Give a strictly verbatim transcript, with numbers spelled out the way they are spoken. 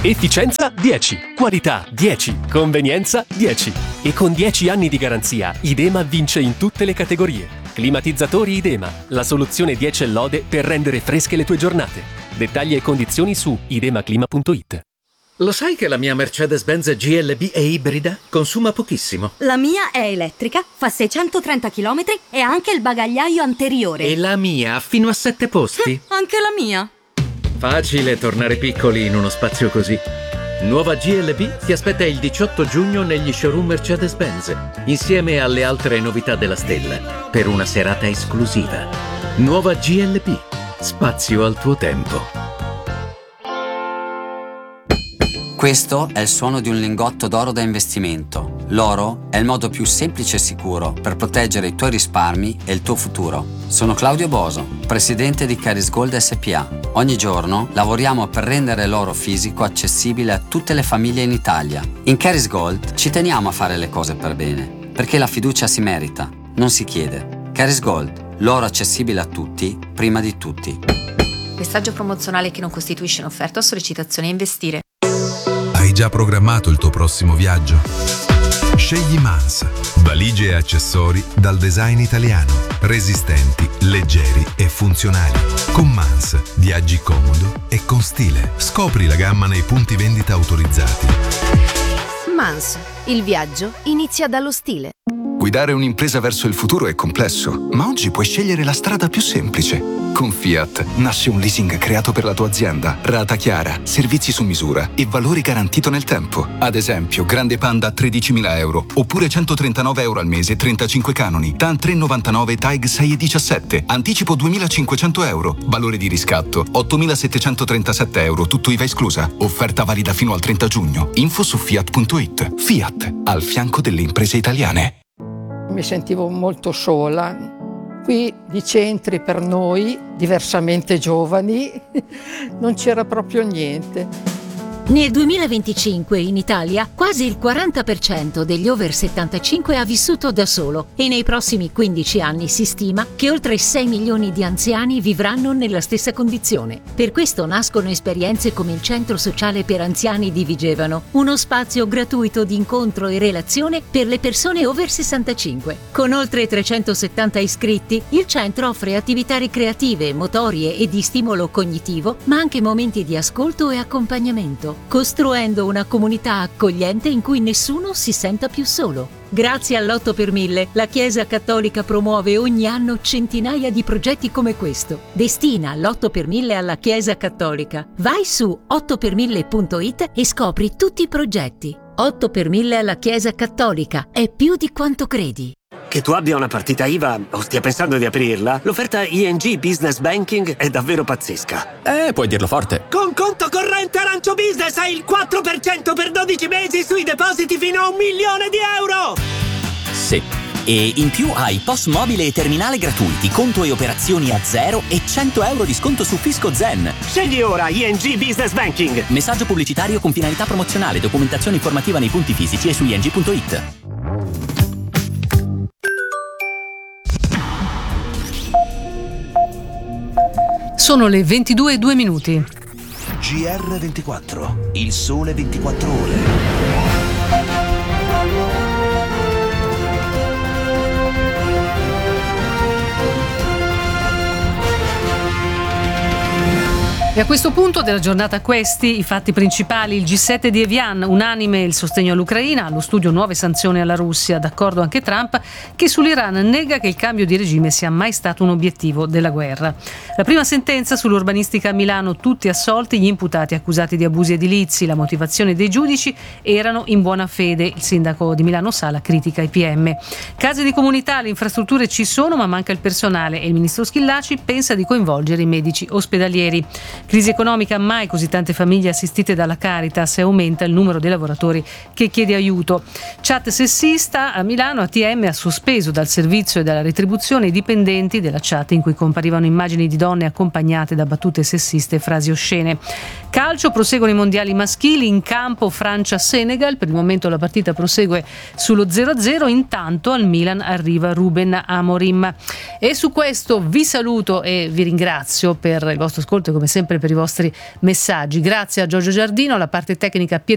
Efficienza dieci, qualità dieci, convenienza dieci. E con dieci anni di garanzia, Idema vince in tutte le categorie. Climatizzatori Idema, la soluzione dieci e lode per rendere fresche le tue giornate. Dettagli e condizioni su idemaclima punto it. Lo sai che la mia Mercedes-Benz G L B è ibrida? Consuma pochissimo. La mia è elettrica, fa seicentotrenta chilometri e ha anche il bagagliaio anteriore. E la mia ha fino a sette posti. Anche la mia. Facile tornare piccoli in uno spazio così. Nuova G L B ti aspetta il diciotto giugno negli showroom Mercedes-Benz, insieme alle altre novità della stella, per una serata esclusiva. Nuova G L B, spazio al tuo tempo. Questo è il suono di un lingotto d'oro da investimento. L'oro è il modo più semplice e sicuro per proteggere i tuoi risparmi e il tuo futuro. Sono Claudio Boso, presidente di Caris Gold S P A. Ogni giorno lavoriamo per rendere l'oro fisico accessibile a tutte le famiglie in Italia. In Caris Gold ci teniamo a fare le cose per bene, perché la fiducia si merita, non si chiede. Caris Gold, l'oro accessibile a tutti, prima di tutti. Messaggio promozionale che non costituisce un'offerta o sollecitazione a investire. Hai già programmato il tuo prossimo viaggio? Scegli Mans, valigie e accessori dal design italiano, resistenti, leggeri e funzionali. Con Mans viaggi comodo e con stile. Scopri la gamma nei punti vendita autorizzati. Mans, il viaggio inizia dallo stile. Guidare un'impresa verso il futuro è complesso, ma oggi puoi scegliere la strada più semplice. Con Fiat nasce un leasing creato per la tua azienda, rata chiara, servizi su misura e valore garantito nel tempo. Ad esempio, Grande Panda a tredicimila euro, oppure centotrentanove euro al mese, trentacinque canoni, T A N tre virgola novantanove, TAG sei virgola diciassette, anticipo duemilacinquecento euro, valore di riscatto ottomilasettecentotrentasette euro, tutto I V A esclusa. Offerta valida fino al trenta giugno. Info su fiat punto it. Fiat, al fianco delle imprese italiane. Mi sentivo molto sola. Qui di centri per noi, diversamente giovani, non c'era proprio niente. Nel duemilaventicinque in Italia quasi il quaranta per cento degli over settantacinque ha vissuto da solo e nei prossimi quindici anni si stima che oltre sei milioni di anziani vivranno nella stessa condizione. Per questo nascono esperienze come il Centro Sociale per Anziani di Vigevano, uno spazio gratuito di incontro e relazione per le persone over sessantacinque. Con oltre trecentosettanta iscritti, il centro offre attività ricreative, motorie e di stimolo cognitivo, ma anche momenti di ascolto e accompagnamento, costruendo una comunità accogliente in cui nessuno si senta più solo. Grazie all'otto per mille, la Chiesa Cattolica promuove ogni anno centinaia di progetti come questo. Destina l'otto per mille alla Chiesa Cattolica. Vai su otto per mille punto it e scopri tutti i progetti. otto per mille alla Chiesa Cattolica. È più di quanto credi. Che tu abbia una partita I V A o stia pensando di aprirla, l'offerta I N G Business Banking è davvero pazzesca. Eh, puoi dirlo forte. Con conto corrente Arancio Business hai il quattro per cento per dodici mesi sui depositi fino a un milione di euro! Sì. E in più hai P O S mobile e terminale gratuiti, conto e operazioni a zero e cento euro di sconto su Fisco Zen. Scegli ora I N G Business Banking. Messaggio pubblicitario con finalità promozionale, documentazione informativa nei punti fisici e su i n g punto it. Sono le ventidue e due minuti. G R ventiquattro, il sole ventiquattro ore. E a questo punto della giornata questi i fatti principali. Il G sette di Evian, unanime il sostegno all'Ucraina, allo studio nuove sanzioni alla Russia, d'accordo anche Trump, che sull'Iran nega che il cambio di regime sia mai stato un obiettivo della guerra. La prima sentenza sull'urbanistica a Milano, tutti assolti gli imputati accusati di abusi edilizi, la motivazione dei giudici erano in buona fede, il sindaco di Milano Sala critica i P M. Case di comunità, le infrastrutture ci sono ma manca il personale e il ministro Schillaci pensa di coinvolgere i medici ospedalieri. Crisi economica, mai così tante famiglie assistite dalla Caritas e aumenta il numero dei lavoratori che chiede aiuto. Chat sessista a Milano, A T M ha sospeso dal servizio e dalla retribuzione i dipendenti della chat in cui comparivano immagini di donne accompagnate da battute sessiste e frasi oscene. Calcio, proseguono i mondiali maschili, in campo Francia-Senegal, per il momento la partita prosegue sullo zero a zero, intanto al Milan arriva Ruben Amorim. E su questo vi saluto e vi ringrazio per il vostro ascolto e come sempre per i vostri messaggi. Grazie a Giorgio Giardino, alla parte tecnica Pietro